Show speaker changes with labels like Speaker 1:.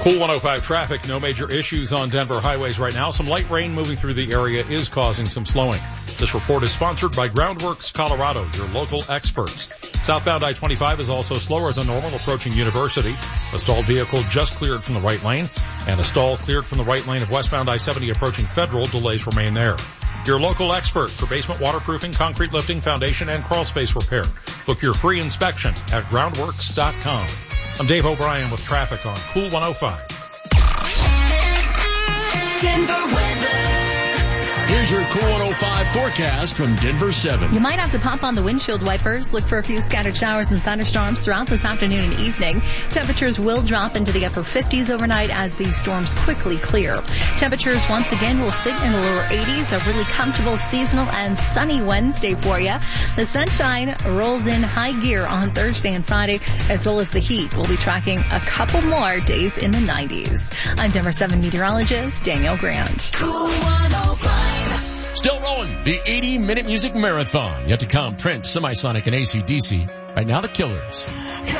Speaker 1: Cool 105 traffic, no major issues on Denver highways right now. Some light rain moving through the area is causing some slowing. This report is sponsored by Groundworks Colorado, your local experts. Southbound I-25 is also slower than normal approaching University. A stalled vehicle just cleared from the right lane, and a stall cleared from the right lane of westbound I-70 approaching Federal. Delays remain there. Your local expert for basement waterproofing, concrete lifting, foundation, and crawl space repair. Book your free inspection at groundworks.com. I'm Dave O'Brien with traffic on Cool 105.
Speaker 2: Denver weather.
Speaker 3: Here's your Cool 105 forecast from Denver 7.
Speaker 4: You might have to pop on the windshield wipers. Look for a few scattered showers and thunderstorms throughout this afternoon and evening. Temperatures will drop into the upper 50s overnight as these storms quickly clear. Temperatures once again will sit in the lower 80s. A really comfortable seasonal and sunny Wednesday for you. The sunshine rolls in high gear on Thursday and Friday, as well as the heat. We'll be tracking a couple more days in the 90s. I'm Denver 7 meteorologist Danielle Grant.
Speaker 2: Cool 105.
Speaker 3: Still rolling, the 80-minute music marathon. Yet to come, Prince, Semisonic, and AC/DC. Right now, The Killers.